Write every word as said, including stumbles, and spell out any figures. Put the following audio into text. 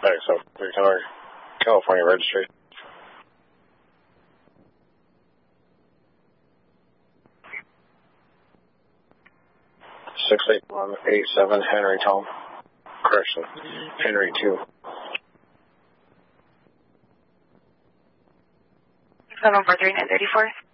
Thanks, so California registry. six eight one eight seven Henry Tom. Correction, Henry two. seven four three nine three four.